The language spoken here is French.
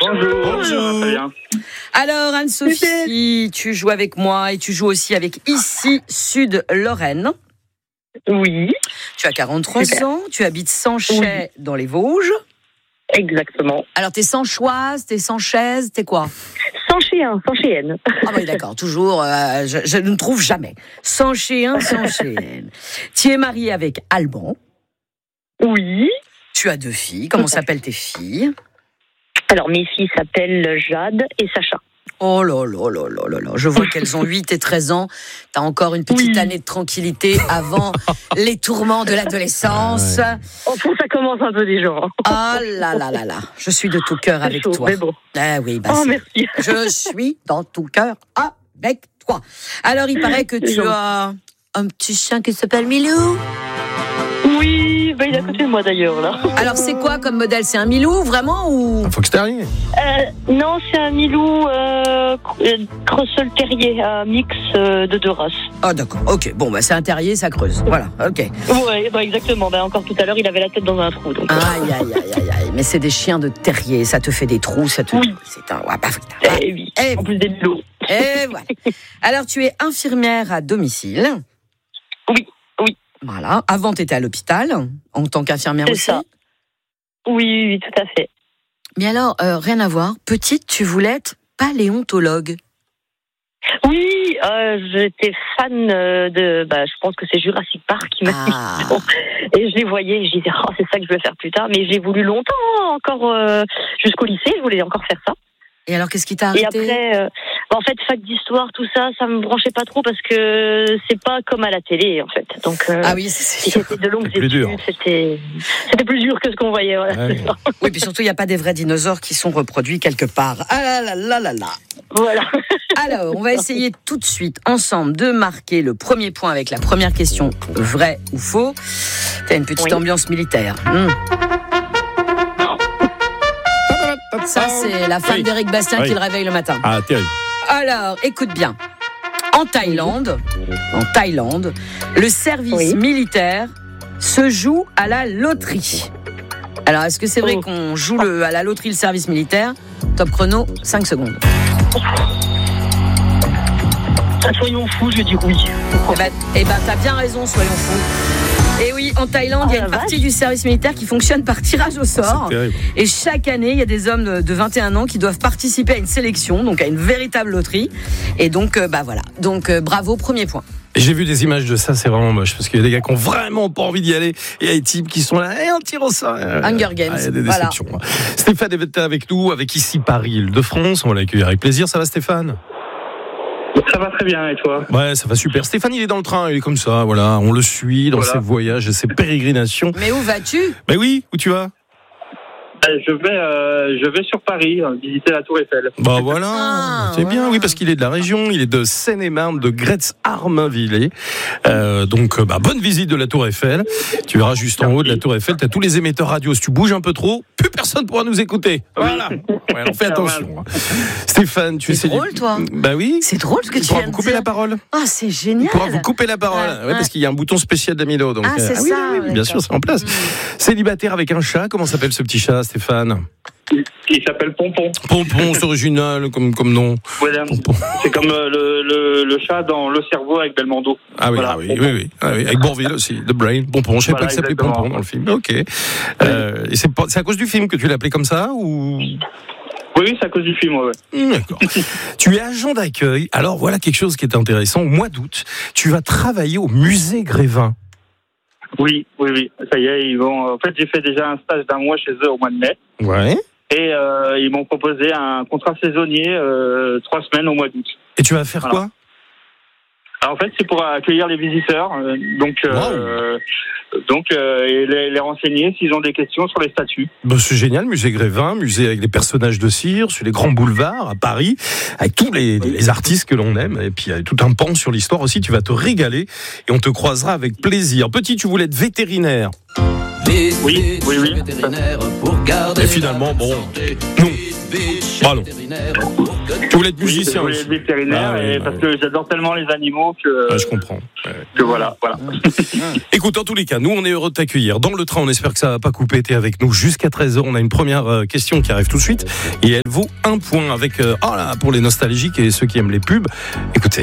Bonjour. Très bien. Alors Anne-Sophie, tu joues avec moi et tu joues aussi avec Ici Sud Lorraine. Oui. Tu as 43 ans, tu habites Sanchet dans les Vosges. Exactement. Alors t'es Sanchoise, t'es Sanchaise, t'es quoi? Sanchéenne. Ah oui d'accord, toujours, je ne trouve jamais. Sanchéen, Sanchéenne. Tu es mariée avec Alban. Oui. Tu as 2 filles, comment s'appellent tes filles? Alors mes filles s'appellent Jade et Sacha. Oh là là là là là là, je vois qu'elles ont 8 et 13 ans. T'as encore une petite année de tranquillité avant les tourments de l'adolescence. Enfin, ça commence un peu déjà. Ah là là là là, je suis de tout cœur avec toi. Mais bon. Ah oui, merci. Je suis dans tout cœur avec toi. Alors, il paraît que tu as un petit chien qui s'appelle Milou. Oui, il est à côté de moi d'ailleurs là. Alors, c'est quoi comme modèle? C'est un Milou, vraiment, ou... Un fox terrier? Non, c'est un Milou Creusel Terrier, un mix de 2 races. Ah d'accord, ok. Bon, c'est un terrier, ça creuse. Voilà, ok. Ouais, exactement. Encore tout à l'heure, il avait la tête dans un trou. Donc... Aïe. Mais c'est des chiens de terrier, ça te fait des trous, ça te... Oui. C'est un... Oui. En plus des Milots. Et voilà. Alors, tu es infirmière à domicile. Oui. Voilà. Avant, tu étais à l'hôpital, en tant qu'infirmière c'est aussi. Ça. Oui, tout à fait. Mais alors, rien à voir. Petite, tu voulais être paléontologue. Oui, j'étais fan de... je pense que c'est Jurassic Park qui m'a dit. Et je les voyais, et je disais, c'est ça que je veux faire plus tard. Mais j'ai voulu longtemps, encore jusqu'au lycée, je voulais encore faire ça. Et alors, qu'est-ce qui t'a arrêté? Et après, en fait, fac d'histoire, tout ça, ça me branchait pas trop parce que c'est pas comme à la télé, en fait. Donc, oui, c'est sûr. C'était de longues études, c'était plus dur que ce qu'on voyait. Voilà, ouais. c'est ça. Oui, puis surtout, il n'y a pas des vrais dinosaures qui sont reproduits quelque part. Ah là là là là là. Voilà. Alors, on va essayer tout de suite, ensemble, de marquer le premier point avec la première question, vrai ou faux. T'as une petite ambiance militaire. Ça, c'est la femme d'Éric Bastien qui le réveille le matin. Ah, terrible. Alors, écoute bien. En Thaïlande, le service militaire se joue à la loterie. Alors, est-ce que c'est vrai qu'on joue à la loterie le service militaire? Top chrono, 5 secondes. Soyons fous, je dis oui. Eh ben, t'as bien raison, soyons fous. Et oui, en Thaïlande, il y a une partie du service militaire qui fonctionne par tirage au sort. Et chaque année, il y a des hommes de 21 ans qui doivent participer à une sélection, donc à une véritable loterie. Et donc, voilà. Donc, bravo, premier point. Et j'ai vu des images de ça, c'est vraiment moche, parce qu'il y a des gars qui ont vraiment pas envie d'y aller, et il y a des types qui sont là, et on tire au sort. Hunger Games. Il y a des déceptions. Voilà. Stéphane est avec nous, avec Ici Paris, Île-de-France. On va l'accueillir avec plaisir. Ça va, Stéphane? Ça va très bien, et toi? Ouais, ça va super. Stéphane, il est dans le train, il est comme ça, voilà. On le suit dans ses voyages et ses pérégrinations. Mais où vas-tu? Ben oui, où tu vas? Je vais sur Paris visiter la Tour Eiffel. Bah voilà, c'est bien, oui, parce qu'il est de la région, il est de Seine-et-Marne, de Gretz-Armainvillers. Donc, bonne visite de la Tour Eiffel. Tu verras juste en haut de la Tour Eiffel, tu as tous les émetteurs radio. Si tu bouges un peu trop, plus personne pourra nous écouter. Voilà. Ouais, alors fais attention. Stéphane, tu es... C'est drôle, toi. Bah oui. C'est drôle ce que tu viens de dire. Vous couper la parole. Ah, c'est génial. On pourra vous couper la parole. Ouais, parce qu'il y a un bouton spécial d'Amilo. Donc, c'est ça. Oui, bien sûr, c'est en place. Célibataire avec un chat, comment s'appelle ce petit chat, Stéphane? Il s'appelle Pompon. Pompon, c'est original comme nom. Voilà. C'est comme le chat dans Le Cerveau avec Belmondo. Ah oui, voilà, oui. Avec Bourvil aussi, The Brain. Pompon, je ne savais pas qu'il s'appelait Pompon dans le film. Ok. Et c'est à cause du film que tu l'as appelé comme ça ou... Oui, c'est à cause du film, ouais. D'accord. Tu es agent d'accueil. Alors voilà quelque chose qui est intéressant. Au mois d'août, tu vas travailler au musée Grévin. Oui. Ça y est, ils vont. En fait, j'ai fait déjà un stage d'1 mois chez eux au mois de mai. Ouais. Et ils m'ont proposé un contrat saisonnier 3 semaines au mois d'août. Et tu vas faire quoi? Alors, en fait, c'est pour accueillir les visiteurs, et les renseigner s'ils ont des questions sur les statues. C'est génial, musée Grévin, musée avec les personnages de cire, sur les grands boulevards à Paris, avec tous les artistes que l'on aime, et puis il y a tout un pan sur l'histoire aussi. Tu vas te régaler et on te croisera avec plaisir. Petit, tu voulais être vétérinaire. Oui. Et finalement, non. Bon, non. Tu voulais être musicien aussi. Je voulais être vétérinaire parce que j'adore tellement les animaux que. Je comprends. Que voilà. Écoute, en tous les cas, nous on est heureux de t'accueillir dans le train. On espère que ça va pas couper. T'es avec nous jusqu'à 13h. On a une première question qui arrive tout de suite et elle vaut 1 point avec pour les nostalgiques et ceux qui aiment les pubs. Écoutez.